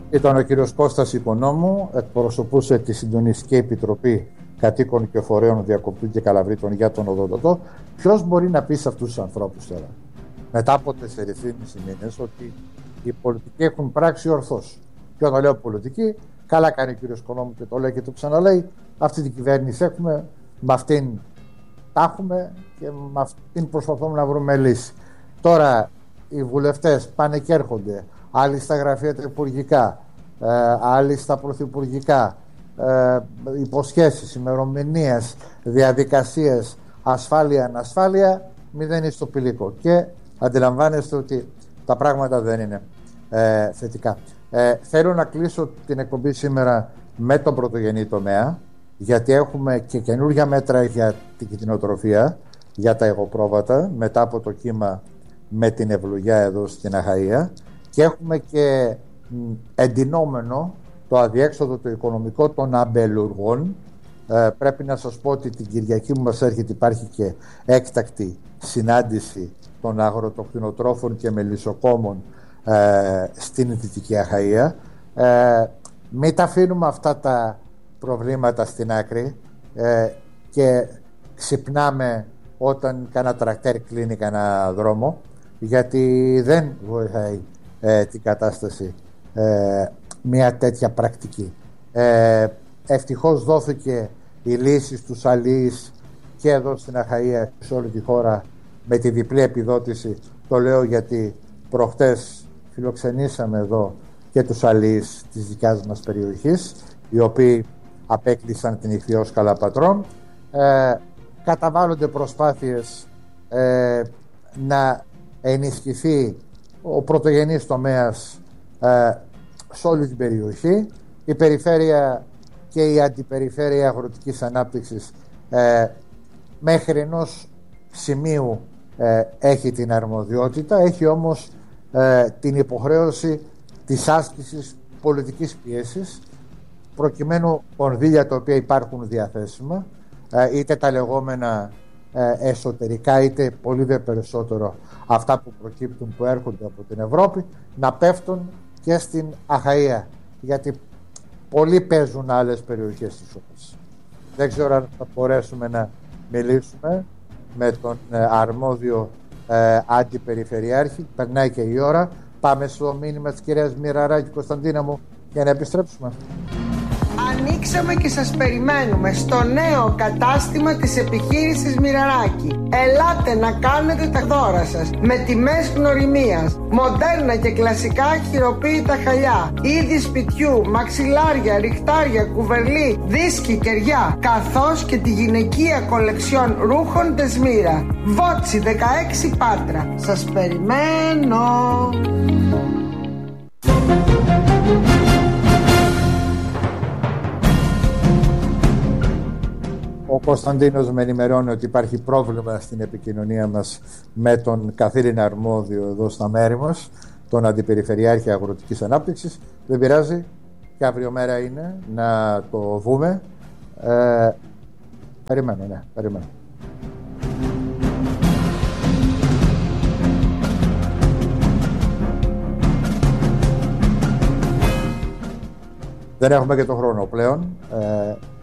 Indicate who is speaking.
Speaker 1: Ήταν ο κύριος Κώστας Οικονόμου, εκπροσωπούσε τη Συντονιστική Επιτροπή Κατοίκων και Φορέων Διακοπτού και Καλαβρίτων για τον οδοντοτό. Ποιος μπορεί να πει σε αυτούς τους ανθρώπους τώρα, μετά από 4,5 μήνες, ότι οι πολιτικοί έχουν πράξει ορθώς? Και όταν λέω πολιτική, καλά κάνει ο κύριος Οικονόμου και το λέει και το ξαναλέει, αυτή την κυβέρνηση έχουμε, με αυτήν τα έχουμε και με αυτήν προσπαθούμε να βρούμε λύση. Τώρα οι βουλευτές πάνε και έρχονται, άλλοι στα γραφεία τα υπουργικά, άλλοι στα πρωθυπουργικά, υποσχέσεις, ημερομηνίες, διαδικασίες, ασφάλεια, ανασφάλεια, μηδέν στο πηλίκο. Και αντιλαμβάνεστε ότι τα πράγματα δεν είναι θετικά. Θέλω να κλείσω την εκπομπή σήμερα με τον πρωτογενή τομέα, γιατί έχουμε και καινούργια μέτρα για την κτηνοτροφία, για τα εγωπρόβατα, μετά από το κύμα με την ευλογιά εδώ στην Αχαΐα, και έχουμε και εντυνόμενο το αδιέξοδο το οικονομικό των αμπελουργών. Πρέπει να σας πω ότι την Κυριακή που μας έρχεται υπάρχει και έκτακτη συνάντηση των αγροτοκτηνοτρόφων και μελισσοκόμων στην Δυτική Αχαΐα. Μην τα αφήνουμε αυτά τα προβλήματα στην άκρη και ξυπνάμε όταν κανένα τρακτέρ κλείνει κανένα δρόμο, γιατί δεν βοηθάει την κατάσταση μια τέτοια πρακτική. Ευτυχώς δόθηκε η λύση στους αλείς και εδώ στην Αχαΐα, σε όλη τη χώρα, με τη διπλή επιδότηση. Το λέω γιατί προχτές φιλοξενήσαμε εδώ και τους αλείς της δικιάς μας περιοχής, οι οποίοι απέκλεισαν την Ιχθυός Καλαπατρών. Καταβάλλονται προσπάθειες να ενισχυθεί ο πρωτογενής τομέας σε όλη την περιοχή. Η περιφέρεια και η αντιπεριφέρεια αγροτικής ανάπτυξης μέχρι ενός σημείου έχει την αρμοδιότητα, έχει όμως την υποχρέωση της άσκησης πολιτικής πίεσης, προκειμένου κονδύλια τα οποία υπάρχουν διαθέσιμα, είτε τα λεγόμενα εσωτερικά, είτε πολύ δε περισσότερο αυτά που προκύπτουν, που έρχονται από την Ευρώπη, να πέφτουν και στην Αχαΐα, γιατί πολλοί παίζουν άλλες περιοχές της χώρας. Δεν ξέρω αν θα μπορέσουμε να μιλήσουμε με τον αρμόδιο αντιπεριφερειάρχη. Περνάει και η ώρα. Πάμε στο μήνυμα της κυρίας Μοιραράκη. Κωνσταντίνα μου, για να επιστρέψουμε.
Speaker 2: Ανοίξαμε και σας περιμένουμε στο νέο κατάστημα της επιχείρησης Μοιραράκη. Ελάτε να κάνετε τα δώρα σας με τιμές γνωριμίας, μοντέρνα και κλασικά χειροποίητα χαλιά, είδη σπιτιού, μαξιλάρια, ριχτάρια, κουβερλί, δίσκοι, κεριά, καθώς και τη γυναικεία κολεξιόν ρούχων Τεσμύρα. Βότσι 16 Πάτρα. Σας περιμένω.
Speaker 1: Ο Κωνσταντίνος με ενημερώνει ότι υπάρχει πρόβλημα στην επικοινωνία μας με τον καθήλυνα αρμόδιο εδώ στα μέρη μας, τον Αντιπεριφερειάρχη Αγροτικής Ανάπτυξης. Δεν πειράζει, και αύριο μέρα είναι να το δούμε. Περιμένω, ναι, περιμένω. Δεν έχουμε και τον χρόνο πλέον.